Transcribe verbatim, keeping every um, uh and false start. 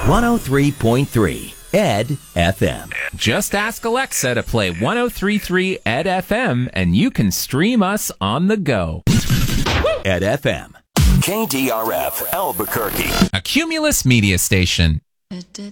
one oh three point three Ed F M. Just ask Alexa to play one oh three point three Ed F M, and you can stream us on the go. Ed F M. K D R F Albuquerque. A Cumulus media station. Da, da,